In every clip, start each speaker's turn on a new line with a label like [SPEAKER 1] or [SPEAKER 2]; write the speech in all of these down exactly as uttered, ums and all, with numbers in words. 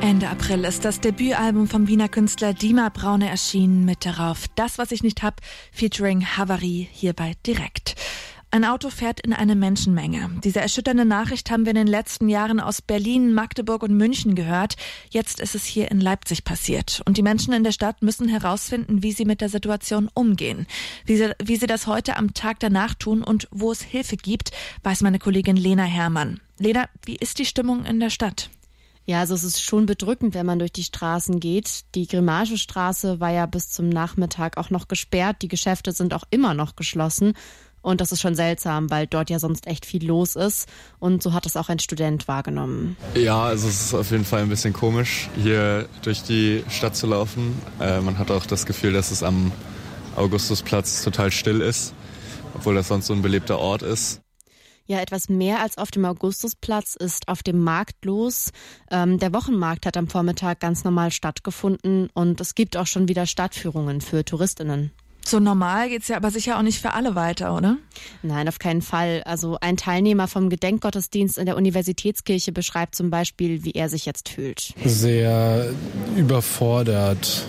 [SPEAKER 1] Ende April ist das Debütalbum vom Wiener Künstler Dima Braune erschienen, mit darauf Das, was ich nicht hab, featuring Havarie, hierbei direkt. Ein Auto fährt in eine Menschenmenge. Diese erschütternde Nachricht haben wir in den letzten Jahren aus Berlin, Magdeburg und München gehört. Jetzt ist es hier in Leipzig passiert. Und die Menschen in der Stadt müssen herausfinden, wie sie mit der Situation umgehen. Wie sie, wie sie das heute am Tag danach tun und wo es Hilfe gibt, weiß meine Kollegin Lena Herrmann. Lena, wie ist die Stimmung in der Stadt?
[SPEAKER 2] Ja, also es ist schon bedrückend, wenn man durch die Straßen geht. Die Grimagestraße war ja bis zum Nachmittag auch noch gesperrt. Die Geschäfte sind auch immer noch geschlossen. Und das ist schon seltsam, weil dort ja sonst echt viel los ist. Und so hat es auch ein Student wahrgenommen.
[SPEAKER 3] Ja, also es ist auf jeden Fall ein bisschen komisch, hier durch die Stadt zu laufen. Äh, man hat auch das Gefühl, dass es am Augustusplatz total still ist, obwohl das sonst so ein belebter Ort ist.
[SPEAKER 2] Ja, etwas mehr als auf dem Augustusplatz ist auf dem Markt los. Ähm, der Wochenmarkt hat am Vormittag ganz normal stattgefunden und es gibt auch schon wieder Stadtführungen für TouristInnen.
[SPEAKER 1] So normal geht's ja aber sicher auch nicht für alle weiter, oder?
[SPEAKER 2] Nein, auf keinen Fall. Also ein Teilnehmer vom Gedenkgottesdienst in der Universitätskirche beschreibt zum Beispiel, wie er sich jetzt fühlt.
[SPEAKER 4] Sehr überfordert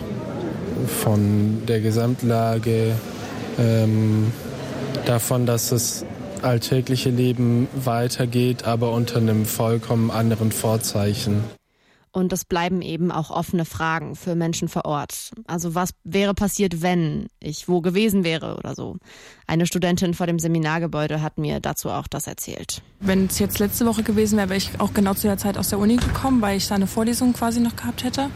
[SPEAKER 4] von der Gesamtlage, ähm, davon, dass es alltägliche Leben weitergeht, aber unter einem vollkommen anderen Vorzeichen.
[SPEAKER 2] Und es bleiben eben auch offene Fragen für Menschen vor Ort. Also was wäre passiert, wenn ich wo gewesen wäre oder so. Eine Studentin vor dem Seminargebäude hat mir dazu auch das erzählt.
[SPEAKER 5] Wenn es jetzt letzte Woche gewesen wäre, wäre ich auch genau zu der Zeit aus der Uni gekommen, weil ich da eine Vorlesung quasi noch gehabt hätte.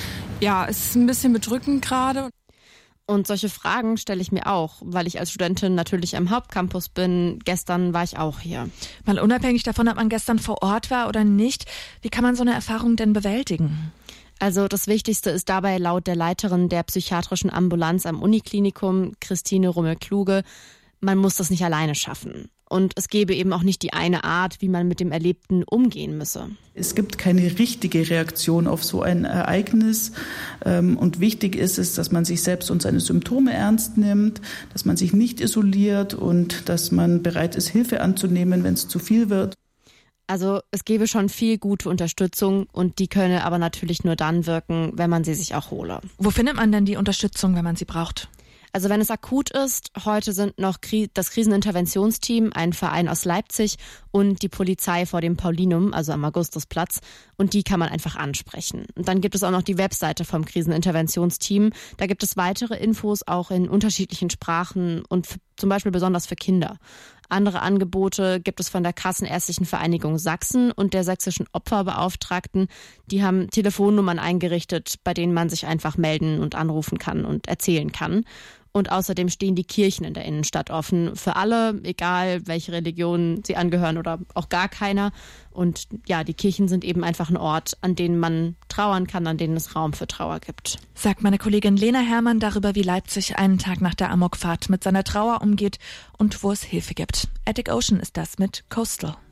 [SPEAKER 5] Ja, es ist ein bisschen bedrückend gerade.
[SPEAKER 2] Und solche Fragen stelle ich mir auch, weil ich als Studentin natürlich am Hauptcampus bin. Gestern war ich auch hier.
[SPEAKER 1] Mal unabhängig davon, ob man gestern vor Ort war oder nicht, wie kann man so eine Erfahrung denn bewältigen?
[SPEAKER 2] Also das Wichtigste ist dabei laut der Leiterin der psychiatrischen Ambulanz am Uniklinikum, Christine Rummel-Kluge, man muss das nicht alleine schaffen. Und es gäbe eben auch nicht die eine Art, wie man mit dem Erlebten umgehen müsse.
[SPEAKER 6] Es gibt keine richtige Reaktion auf so ein Ereignis. Und wichtig ist es, dass man sich selbst und seine Symptome ernst nimmt, dass man sich nicht isoliert und dass man bereit ist, Hilfe anzunehmen, wenn es zu viel wird.
[SPEAKER 2] Also es gäbe schon viel gute Unterstützung und die könne aber natürlich nur dann wirken, wenn man sie sich auch hole.
[SPEAKER 1] Wo findet man denn die Unterstützung, wenn man sie braucht?
[SPEAKER 2] Also wenn es akut ist, heute sind noch das Kriseninterventionsteam, ein Verein aus Leipzig und die Polizei vor dem Paulinum, also am Augustusplatz. Und die kann man einfach ansprechen. Und dann gibt es auch noch die Webseite vom Kriseninterventionsteam. Da gibt es weitere Infos auch in unterschiedlichen Sprachen und f- zum Beispiel besonders für Kinder. Andere Angebote gibt es von der Kassenärztlichen Vereinigung Sachsen und der sächsischen Opferbeauftragten. Die haben Telefonnummern eingerichtet, bei denen man sich einfach melden und anrufen kann und erzählen kann. Und außerdem stehen die Kirchen in der Innenstadt offen für alle, egal welche Religion sie angehören oder auch gar keiner. Und ja, die Kirchen sind eben einfach ein Ort, an denen man trauern kann, an denen es Raum für Trauer gibt.
[SPEAKER 1] Sagt meine Kollegin Lena Herrmann darüber, wie Leipzig einen Tag nach der Amokfahrt mit seiner Trauer umgeht und wo es Hilfe gibt. Attic Ocean ist das mit Coastal.